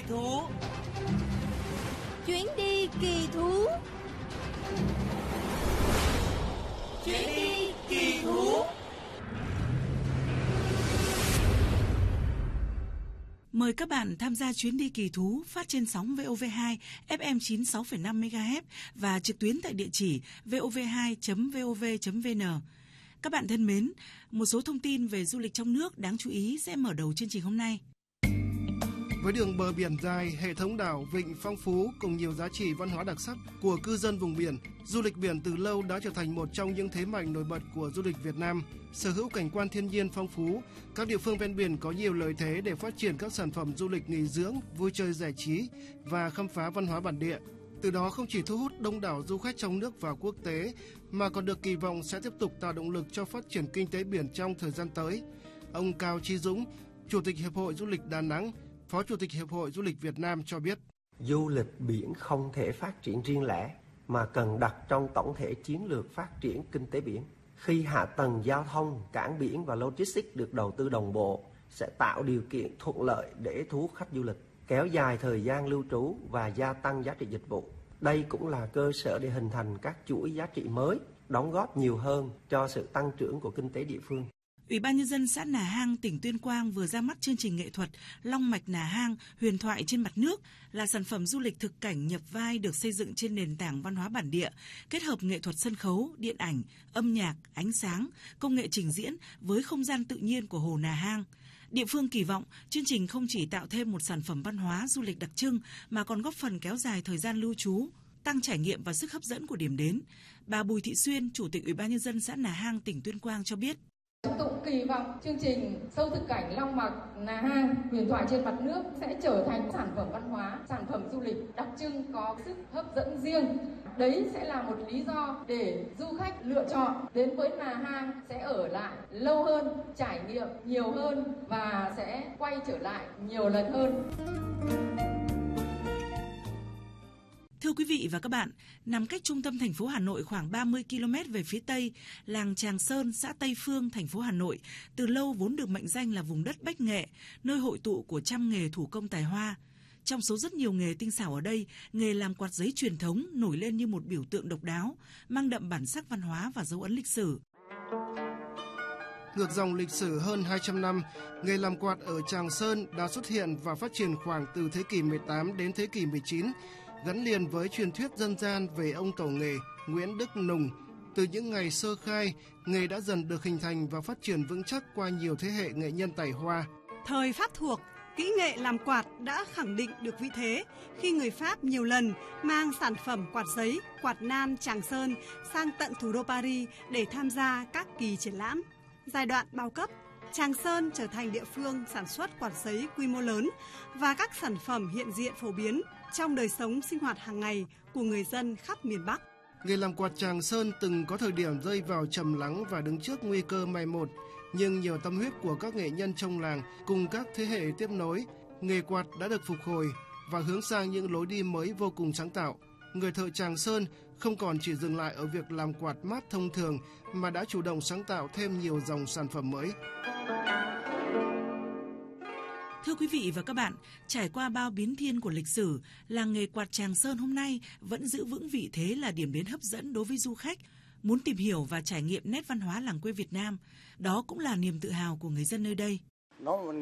thú. Chuyến đi kỳ thú. Chuyến đi kỳ thú. Mời các bạn tham gia chuyến đi kỳ thú phát trên sóng VOV2 FM 96,5 MHz và trực tuyến tại địa chỉ vov2.vov.vn. Các bạn thân mến, một số thông tin về du lịch trong nước đáng chú ý sẽ mở đầu chương trình hôm nay. Với đường bờ biển dài, hệ thống đảo, vịnh phong phú cùng nhiều giá trị văn hóa đặc sắc của cư dân vùng biển, du lịch biển từ lâu đã trở thành một trong những thế mạnh nổi bật của du lịch Việt Nam. Sở hữu cảnh quan thiên nhiên phong phú, các địa phương ven biển có nhiều lợi thế để phát triển các sản phẩm du lịch nghỉ dưỡng, vui chơi giải trí và khám phá văn hóa bản địa. Từ đó không chỉ thu hút đông đảo du khách trong nước và quốc tế, mà còn được kỳ vọng sẽ tiếp tục tạo động lực cho phát triển kinh tế biển trong thời gian tới. Ông Cao Chí Dũng, Chủ tịch Hiệp hội Du lịch Đà Nẵng, Phó Chủ tịch Hiệp hội Du lịch Việt Nam cho biết. Du lịch biển không thể phát triển riêng lẻ, mà cần đặt trong tổng thể chiến lược phát triển kinh tế biển. Khi hạ tầng giao thông, cảng biển và logistics được đầu tư đồng bộ, sẽ tạo điều kiện thuận lợi để thu hút khách du lịch, kéo dài thời gian lưu trú và gia tăng giá trị dịch vụ. Đây cũng là cơ sở để hình thành các chuỗi giá trị mới, đóng góp nhiều hơn cho sự tăng trưởng của kinh tế địa phương. Ủy ban Nhân dân xã Nà Hang, tỉnh Tuyên Quang vừa ra mắt chương trình nghệ thuật Long mạch Nà Hang, huyền thoại trên mặt nước, là sản phẩm du lịch thực cảnh nhập vai được xây dựng trên nền tảng văn hóa bản địa, kết hợp nghệ thuật sân khấu, điện ảnh, âm nhạc, ánh sáng, công nghệ trình diễn với không gian tự nhiên của hồ Nà Hang. Địa phương kỳ vọng chương trình không chỉ tạo thêm một sản phẩm văn hóa du lịch đặc trưng mà còn góp phần kéo dài thời gian lưu trú, tăng trải nghiệm và sức hấp dẫn của điểm đến. Bà Bùi Thị Xuyên, Chủ tịch Ủy ban Nhân dân xã Nà Hang, tỉnh Tuyên Quang cho biết. Chúng tôi kỳ vọng chương trình Sâu thực cảnh Long mạch Nà Hang, huyền thoại trên mặt nước sẽ trở thành sản phẩm văn hóa, sản phẩm du lịch đặc trưng có sức hấp dẫn riêng. Đấy sẽ là một lý do để du khách lựa chọn đến với Nà Hang sẽ ở lại lâu hơn, trải nghiệm nhiều hơn và sẽ quay trở lại nhiều lần hơn. Thưa quý vị và các bạn, nằm cách trung tâm thành phố Hà Nội khoảng 30 km về phía Tây, làng Tràng Sơn, xã Tây Phương, thành phố Hà Nội, từ lâu vốn được mệnh danh là vùng đất bách nghệ, nơi hội tụ của trăm nghề thủ công tài hoa. Trong số rất nhiều nghề tinh xảo ở đây, nghề làm quạt giấy truyền thống nổi lên như một biểu tượng độc đáo, mang đậm bản sắc văn hóa và dấu ấn lịch sử. Ngược dòng lịch sử hơn 200 năm, nghề làm quạt ở Tràng Sơn đã xuất hiện và phát triển khoảng từ thế kỷ 18 đến thế kỷ 19, gắn liền với truyền thuyết dân gian về ông tổ nghề Nguyễn Đức Nùng. Từ những ngày sơ khai, nghề đã dần được hình thành và phát triển vững chắc qua nhiều thế hệ nghệ nhân tài hoa. Thời Pháp thuộc, kỹ nghệ làm quạt đã khẳng định được vị thế khi người Pháp nhiều lần mang sản phẩm quạt giấy, quạt nan Tràng Sơn sang tận thủ đô Paris để tham gia các kỳ triển lãm. Giai đoạn bao cấp, Tràng Sơn trở thành địa phương sản xuất quạt giấy quy mô lớn và các sản phẩm hiện diện phổ biến trong đời sống sinh hoạt hàng ngày của người dân khắp miền Bắc. Nghề làm quạt Tràng Sơn từng có thời điểm rơi vào trầm lắng và đứng trước nguy cơ mai một, nhưng nhiều tâm huyết của các nghệ nhân trong làng cùng các thế hệ tiếp nối, nghề quạt đã được phục hồi và hướng sang những lối đi mới vô cùng sáng tạo. Người thợ Tràng Sơn không còn chỉ dừng lại ở việc làm quạt mát thông thường mà đã chủ động sáng tạo thêm nhiều dòng sản phẩm mới. Thưa quý vị và các bạn, trải qua bao biến thiên của lịch sử, làng nghề quạt Tràng Sơn hôm nay vẫn giữ vững vị thế là điểm đến hấp dẫn đối với du khách muốn tìm hiểu và trải nghiệm nét văn hóa làng quê Việt Nam. Đó cũng là niềm tự hào của người dân nơi đây.